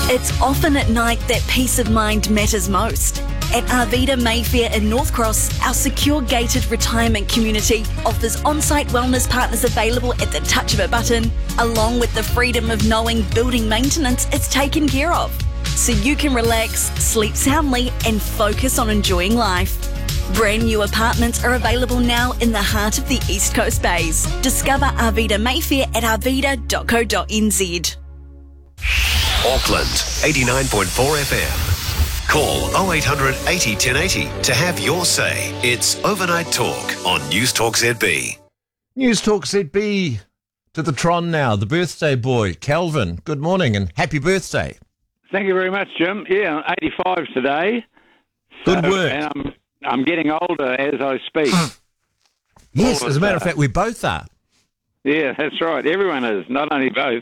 It's often at night that peace of mind matters most. At Arvida Mayfair in North Cross, our secure gated retirement community offers on-site wellness partners available at the touch of a button, along with the freedom of knowing building maintenance is taken care of. So you can relax, sleep soundly and focus on enjoying life. Brand new apartments are available now in the heart of the East Coast Bays. Discover Arvida Mayfair at arvida.co.nz. Auckland, 89.4 FM. Call 0800 80 1080 to have your say. It's Overnight Talk on News Talk ZB. News Talk ZB to the Tron now. The birthday boy, Calvin. Good morning and happy birthday. Thank you very much, Jim. Yeah, I'm 85 today. Good work. And I'm getting older as I speak. Yes, as a matter of fact, we both are. Yeah, that's right. Everyone is, not only both.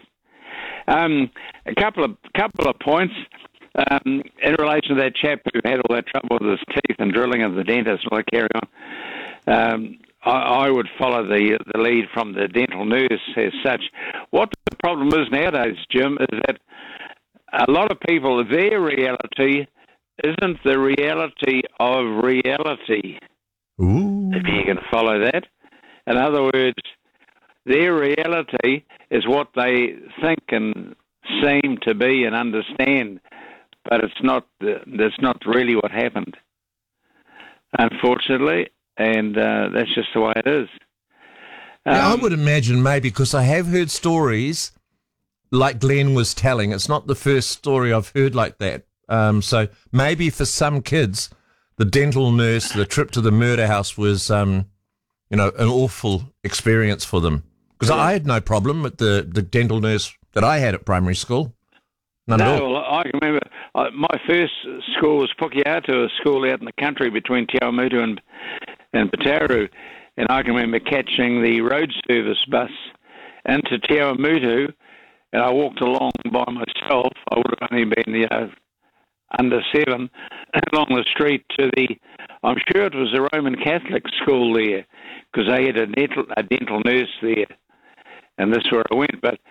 A couple of points in relation to that chap who had all that trouble with his teeth and drilling of the dentist and all that carry on. I would follow the lead from the dental nurse as such. What the problem is nowadays, Jim, is that a lot of people, their reality isn't the reality of reality. Ooh. If you can follow that. In other words, their reality is what they think and seem to be and understand, but it's not. That's not really what happened, unfortunately, and that's just the way it is. Yeah, I would imagine maybe because I have heard stories like Glenn was telling. It's not the first story I've heard like that. So maybe for some kids, the dental nurse, the trip to the murder house was, an awful experience for them. Because I had no problem with the dental nurse that I had at primary school. None at all. Well, I can remember my first school was Pukeatu, a school out in the country between Te Awamutu and Pataru. And I can remember catching the road service bus into Te Awamutu, and I walked along by myself. I would have only been, under 7, along the street to I'm sure it was a Roman Catholic school there, because they had a dental nurse there, and that's where I went. But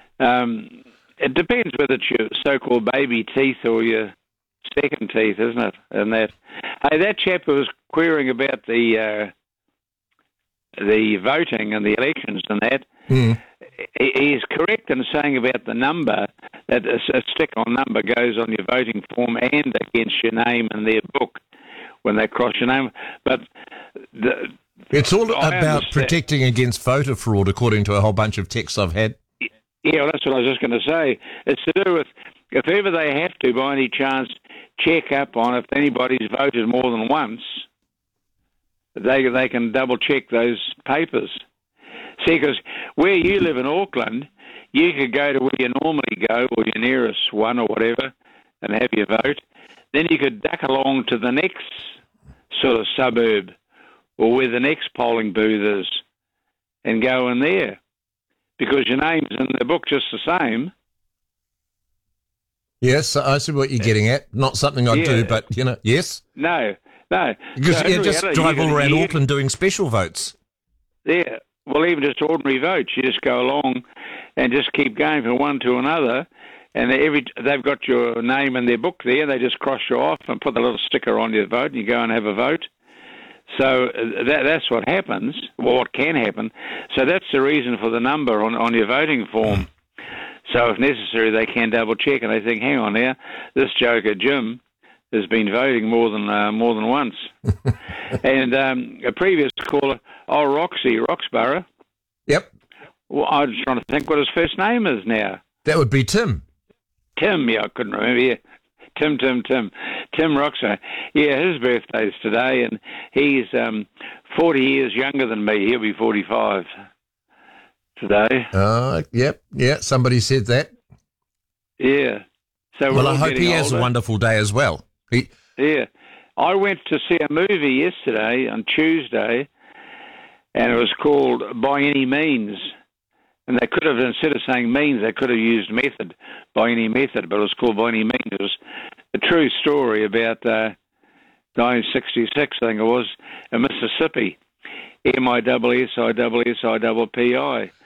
it depends whether it's your so-called baby teeth or your second teeth, isn't it? And that, hey, that chap who was querying about the voting and the elections and that, he is correct in saying about the number, that a stick-on number goes on your voting form and against your name in their book when they cross your name. But it's all about protecting against voter fraud, according to a whole bunch of texts I've had. Yeah, well, that's what I was just going to say. It's to do with, if ever they have to, by any chance, check up on if anybody's voted more than once, they can double-check those papers. See, because where you live in Auckland, you could go to where you normally go, or your nearest one or whatever, and have your vote. Then you could duck along to the next sort of suburb, or where the next polling booth is, and go in there, because your name's in the book just the same. Yes, I see what you're getting at. Not something I do, but, yes? No. Because so just drive all around Auckland doing special votes. Yeah. Well, even just ordinary votes, you just go along and just keep going from one to another, and they've got your name in their book there. They just cross you off and put the little sticker on your vote, and you go and have a vote. So that's what happens, or what can happen. So that's the reason for the number on your voting form. So if necessary, they can double check, and they think, hang on now, this joker Jim has been voting more than once. And a previous caller, Roxborough. Yep. Well, I was trying to think what his first name is now. That would be Tim. Tim, yeah, I couldn't remember. Yeah. Tim Roxborough. Yeah, his birthday's today, and he's 40 years younger than me. He'll be 45 today. Yeah, somebody said that. Yeah. So well, I hope he has a wonderful day as well. Yeah. I went to see a movie yesterday, on Tuesday, and it was called By Any Means. And they could have, instead of saying means, they could have used method, by any method, but it was called By Any Means. It was a true story about 1966, I think it was, in Mississippi. MISSSIPPI.